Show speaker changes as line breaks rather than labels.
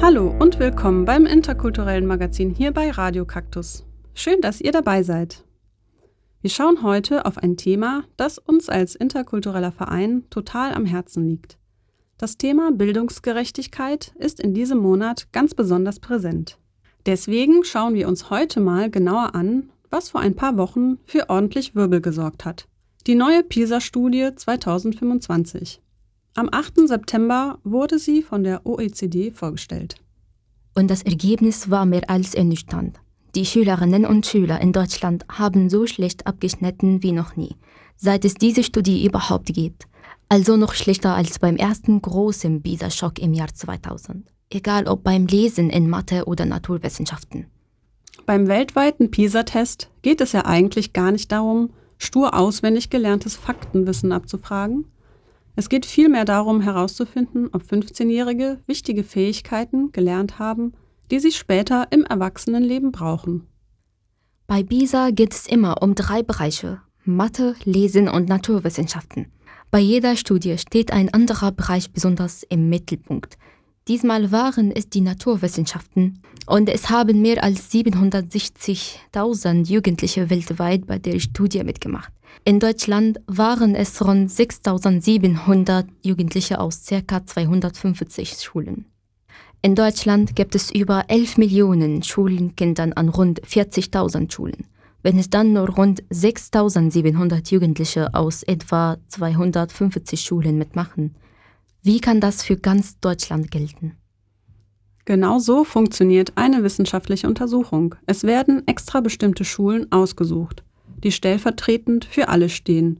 Hallo und willkommen beim interkulturellen Magazin hier bei Radio Kaktus. Schön, dass ihr dabei seid. Wir schauen heute auf ein Thema, das uns als interkultureller Verein total am Herzen liegt. Das Thema Bildungsgerechtigkeit ist in diesem Monat ganz besonders präsent. Deswegen schauen wir uns heute mal genauer an, was vor ein paar Wochen für ordentlich Wirbel gesorgt hat. Die neue PISA-Studie 2025. Am 8. September wurde sie von der OECD vorgestellt.
Und das Ergebnis war mehr als ernüchternd. Die Schülerinnen und Schüler in Deutschland haben so schlecht abgeschnitten wie noch nie, seit es diese Studie überhaupt gibt. Also noch schlechter als beim ersten großen PISA-Schock im Jahr 2000. Egal ob beim Lesen in Mathe oder Naturwissenschaften.
Beim weltweiten PISA-Test geht es ja eigentlich gar nicht darum, stur auswendig gelerntes Faktenwissen abzufragen. Es geht vielmehr darum, herauszufinden, ob 15-Jährige wichtige Fähigkeiten gelernt haben, die sie später im Erwachsenenleben brauchen.
Bei PISA geht es immer um 3 Bereiche: Mathe, Lesen und Naturwissenschaften. Bei jeder Studie steht ein anderer Bereich besonders im Mittelpunkt. Diesmal waren es die Naturwissenschaften und es haben mehr als 760.000 Jugendliche weltweit bei der Studie mitgemacht. In Deutschland waren es rund 6.700 Jugendliche aus ca. 250 Schulen. In Deutschland gibt es über 11 Millionen Schulkinder an rund 40.000 Schulen. Wenn es dann nur rund 6.700 Jugendliche aus etwa 250 Schulen mitmachen, wie kann das für ganz Deutschland gelten?
Genau so funktioniert eine wissenschaftliche Untersuchung. Es werden extra bestimmte Schulen ausgesucht, die stellvertretend für alle stehen